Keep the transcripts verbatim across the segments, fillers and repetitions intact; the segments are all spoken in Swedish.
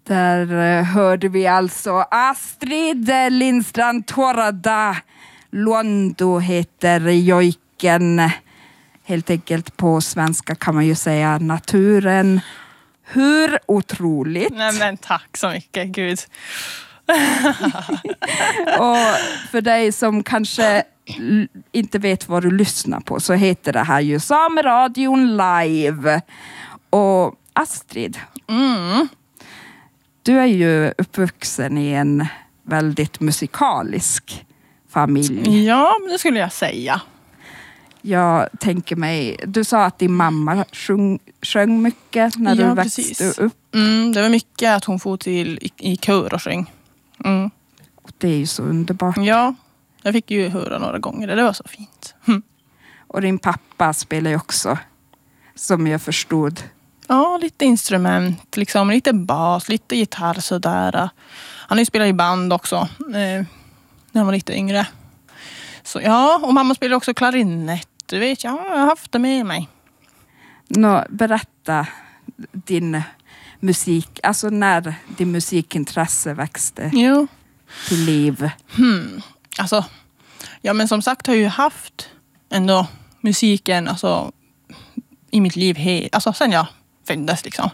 Där hörde vi alltså Astrid Lindstrand Tårada. Luonto heter jojken. Helt enkelt på svenska kan man ju säga naturen. Hur otroligt. Nej men tack så mycket, gud. Och för dig som kanske inte vet vad du lyssnar på så heter det här ju Sameradion live. Och Astrid. Mm. Du är ju uppvuxen i en väldigt musikalisk familj. Ja, det skulle jag säga. Jag tänker mig, du sa att din mamma sjung, sjöng mycket när ja, du växte precis. upp. Mm, det var mycket att hon får till i, i kör och sjöng. Mm. Det är ju så underbart. Ja, jag fick ju höra några gånger. Det var så fint. Mm. Och din pappa spelar ju också, som jag förstod. Ja, lite instrument, liksom lite bas, lite gitarr sådär. Han har ju spelat i band också eh, när han var lite yngre. Så ja, och mamma spelar också klarinett. Du vet, ja, jag har haft det med mig. Nå, berätta din musik, alltså när din musikintresse växte Jo. till liv. Hmm. Alltså, ja men som sagt har jag ju haft ändå musiken alltså, i mitt liv he- alltså sen jag föddes liksom.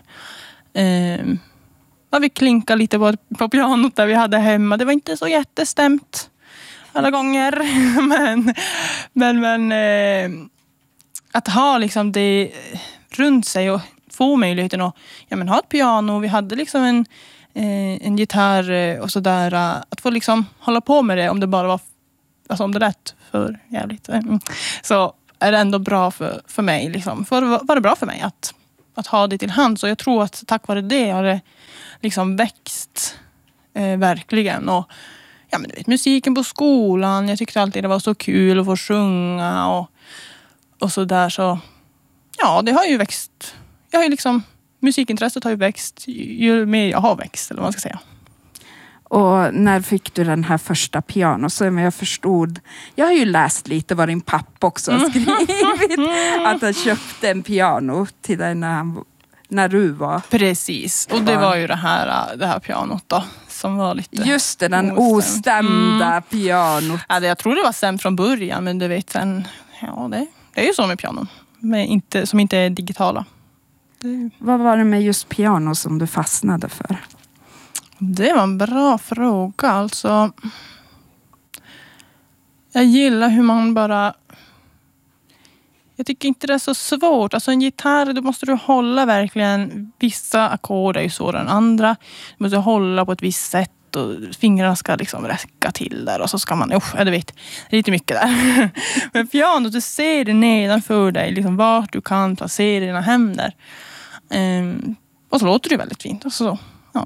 Ehm, vi klinkade lite på, på pianot där vi hade hemma. Det var inte så jättestämt alla gånger. men men, men eh, att ha liksom det runt sig och få möjligheten att ja, men ha ett piano. Vi hade liksom en, eh, en gitarr och sådär. Att få liksom hålla på med det om det bara var alltså om det lät för jävligt. Mm. Så är det ändå bra för, för mig. Liksom. För var det bra för mig att, att ha det till hand. Så jag tror att tack vare det har det liksom växt eh, verkligen. Och ja, men du vet, musiken på skolan. Jag tyckte alltid det var så kul att få sjunga och, och så där. Så ja, det har ju växt. Jag har ju liksom, musikintresset har ju växt ju mer jag har växt, eller vad man ska säga. Och när fick du den här första piano? Så jag förstod, jag har ju läst lite vad din pappa också har skrivit. Att han köpte en piano till dig när, han, när du var. Precis, och det var ju det här, det här pianot då. Som var lite just det, den ostämd. ostämda mm. pianot. Ja, det, jag tror det var stämt från början, men du vet sen, ja det, det är ju så med pianon. Men inte, som inte är digitala. Det... Vad var det med just piano som du fastnade för? Det var en bra fråga. Alltså, jag gillar hur man bara... Jag tycker inte det är så svårt. Alltså en gitarr, då måste du hålla verkligen... Vissa ackord är ju svårare än andra. Du måste hålla på ett visst sätt och fingrarna ska liksom räcka till där. Och så ska man... Usch, jag vet, det är lite mycket där. Men pianot, du ser det nedanför dig. Liksom vart du kan placera dina händer. Um, och så låter det väldigt fint. Och så, ja.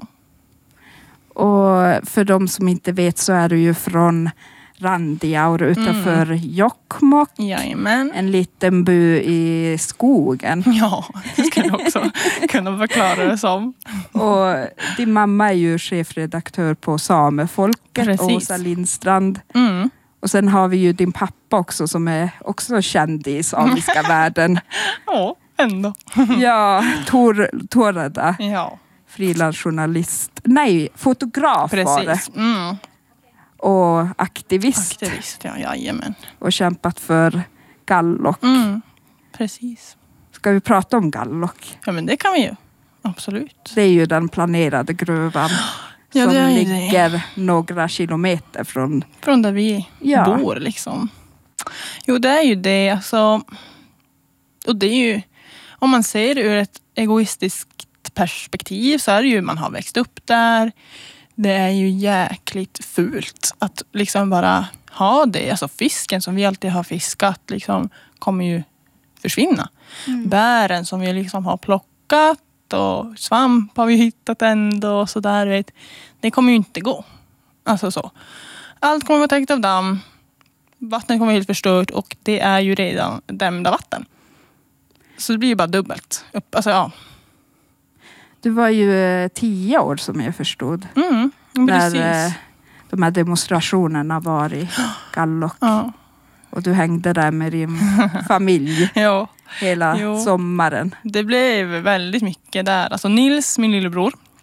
Och för de som inte vet så är du ju från Randiaur utanför mm. Jokkmokk. Jajamän. En liten by i skogen. Ja, det skulle jag också kunna förklara det som. Och din mamma är ju chefredaktör på Samefolket. Precis. Åsa Lindstrand. Mm. Och sen har vi ju din pappa också som är också känd i samiska världen. Ja, ändå. Ja, Tor, Tårada. Ja. Frilansjournalist. Nej, fotograf. Precis. Var det. Mm. Och aktivist. Aktivist, ja, jajamän. Och kämpat för Gallok. Mm. Precis. Ska vi prata om Gallok? Ja, men det kan vi ju. Absolut. Det är ju den planerade gruvan. Ja, som det är ligger det. Några kilometer från... Från där vi ja. bor liksom. Jo, det är ju det. Alltså, och det är ju... Om man ser det ur ett egoistiskt perspektiv så är det ju man har växt upp där. Det är ju jäkligt fult att liksom bara ha det. Alltså fisken som vi alltid har fiskat liksom kommer ju försvinna. Mm. Bären som vi liksom har plockat och svamp har vi hittat ändå och sådär, vet. Det kommer ju inte gå. Alltså så. Allt kommer vara täckt av damm. Vattnet kommer helt förstört och det är ju redan dämda vatten. Så det blir ju bara dubbelt. Upp, alltså ja. Du var ju tio år som jag förstod. Mm, precis. När eh, de här demonstrationerna var i Gallok. Ja. Och du hängde där med din familj ja. hela jo. sommaren. Det blev väldigt mycket där. Alltså Nils, min lillebror,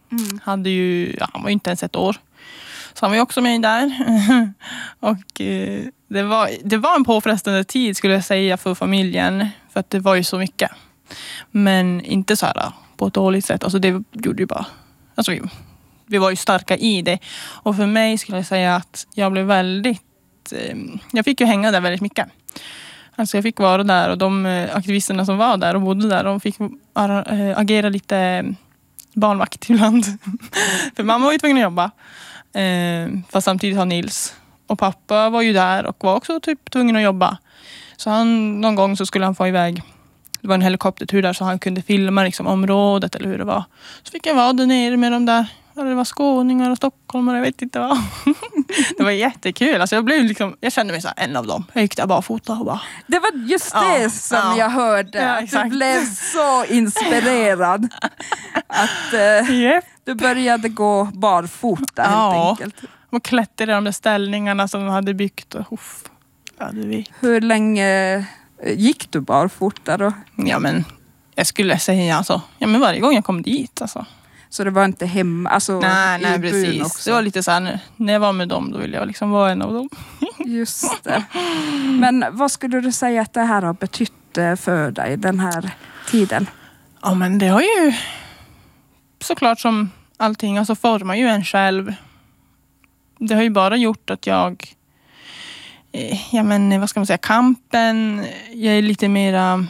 Mm. Hade ju, ja, han var ju inte ens ett år. Så han var ju också med där. Och eh, det, var, det var en påfrestande tid skulle jag säga för familjen. För att det var ju så mycket. Men inte så här på ett dåligt sätt. Alltså det gjorde ju bara... Alltså vi, vi var ju starka i det. Och för mig skulle jag säga att jag blev väldigt... Eh, jag fick ju hänga där väldigt mycket. Alltså jag fick vara där och de aktivisterna som var där och bodde där, de fick agera lite barnvakt ibland. För mamma var ju tvungen att jobba. Fast samtidigt har Nils. Och pappa var ju där och var också typ tvungen att jobba. Så han, någon gång så skulle han få iväg. Det var en helikoptertur där så han kunde filma liksom området eller hur det var. Så fick jag vara där nere med de där. Det var skåningar och stockholmare, jag vet inte vad. Det var jättekul. Alltså jag, blev liksom, jag kände mig så här, en av dem. Jag gick där bara fota och bara... Det var just det ja, som ja. jag hörde. Ja, att du blev så inspirerad. Att uh, yep. du började gå barfota helt ja. enkelt. Och klättrade i de där ställningarna som de hade byggt. Och, uff, ja, du vet. Hur länge gick du barfota då? Ja men, jag skulle säga alltså, ja men varje gång jag kom dit alltså. Så det var inte hemma, alltså nej, nej precis. Också. Det var lite så här, när jag var med dem då ville jag liksom vara en av dem. Just det. Men vad skulle du säga att det här har betytt för dig den här tiden? Ja men det har ju såklart som allting, alltså formar ju en själv. Det har ju bara gjort att jag, eh, ja men vad ska man säga, kampen, jag är lite mera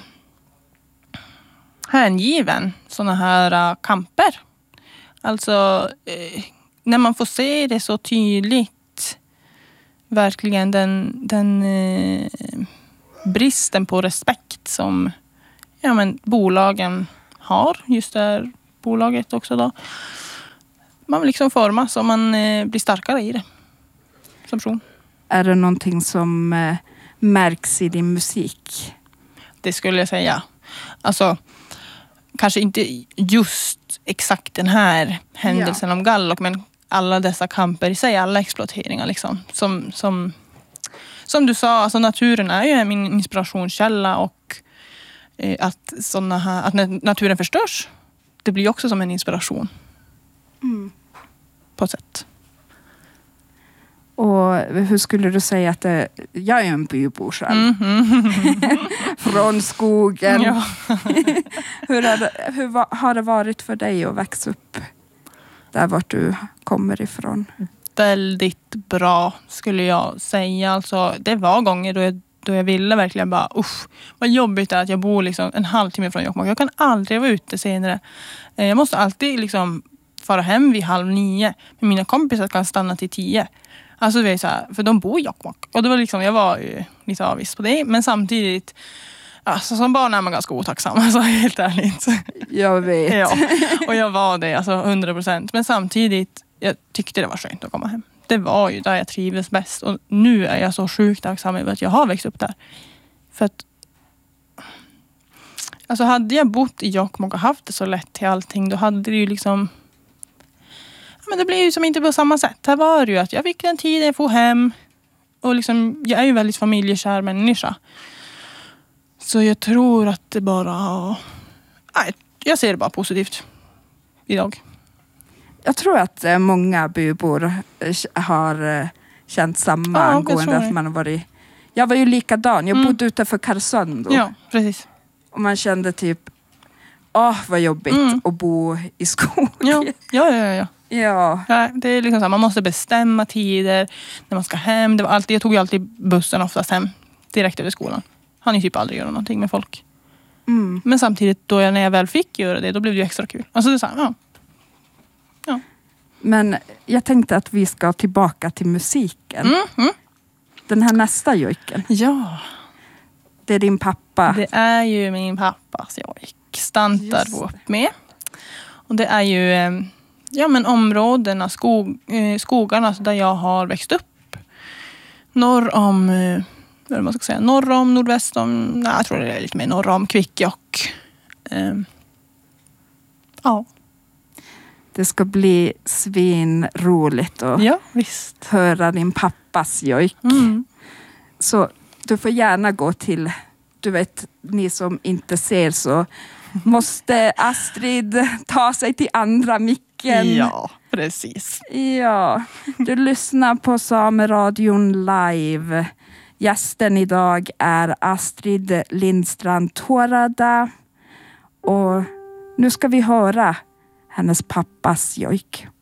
hängiven såna här uh, kamper. Alltså, eh, när man får se det så tydligt, verkligen den, den eh, bristen på respekt som ja, men, bolagen har, just det här bolaget också då. Man liksom formas och man eh, blir starkare i det som person. Är det någonting som eh, märks i din musik? Det skulle jag säga. Alltså, kanske inte just exakt den här händelsen ja. om Gallock, men alla dessa kamper i sig, alla exploateringar liksom. Som, som, som du sa, alltså naturen är ju min inspirationskälla och eh, att, såna här, att när naturen förstörs, det blir också som en inspiration. Mm. På ett sätt. Och hur skulle du säga att det, jag är en bybo själv. Mm-hmm. Från skogen. Ja. hur, har det, hur har det varit för dig att växa upp där vart du kommer ifrån? Väldigt bra skulle jag säga. Alltså, det var gånger då jag, då jag ville verkligen bara, usch, vad jobbigt det är att jag bor liksom en halvtimme från Jokkmokk. Jag kan aldrig vara ute senare. Jag måste alltid liksom fara hem vid halv nio. Men mina kompisar kan stanna till tio. Alltså det är så här, för de bor i Jokkmokk. Och det var liksom, jag var ju lite avis på det. Men samtidigt, alltså som barn är man ganska otacksam. Alltså helt ärligt. Jag vet. Ja, och jag var det, alltså hundra procent. Men samtidigt, jag tyckte det var skönt att komma hem. Det var ju där jag trivdes bäst. Och nu är jag så sjukt tacksam över att jag har växt upp där. För att, alltså hade jag bott i Jokkmokk och haft det så lätt till allting, då hade det ju liksom... Men det blir ju som inte på samma sätt. Här var det ju att jag fick den tiden jag får hem. Och liksom, jag är ju väldigt familjekär människa. Så jag tror att det bara... Nej, jag ser det bara positivt idag. Jag tror att många bybor har känt samma ja, angående att man har varit... Jag var ju likadan. Jag mm. bodde utanför Karsund då. Ja, precis. Och man kände typ... Åh, vad jobbigt mm. att bo i skogen. Ja, ja, ja. ja. Ja. ja. Det är liksom så här, man måste bestämma tider när man ska hem. Det var alltid, jag tog ju alltid bussen oftast hem direkt över skolan. Han är typ aldrig göra någonting med folk. Mm. Men samtidigt då jag, när jag väl fick göra det, då blev det ju extra kul. Alltså det är så här, ja. ja. Men jag tänkte att vi ska tillbaka till musiken. Mm, mm. Den här nästa jojken. Ja. Det är din pappa. Det är ju min pappas jojk. Stantar upp med. Och det är ju... Ja, men områdena, skog, eh, skogarna där jag har växt upp. Norr om, eh, vad man ska säga, norr om, nordväst om, nej, jag tror det är lite mer norr om Kvikkjokk. Eh, ja. Det ska bli svinroligt att ja, visst. höra din pappas jojk. Mm. Så du får gärna gå till, du vet, ni som inte ser så måste Astrid ta sig till andra micken musiken. Ja, precis. Ja, du lyssnar på Sameradion live. Gästen idag är Astrid Lindstrand Tårada. Och nu ska vi höra hennes pappas jojk.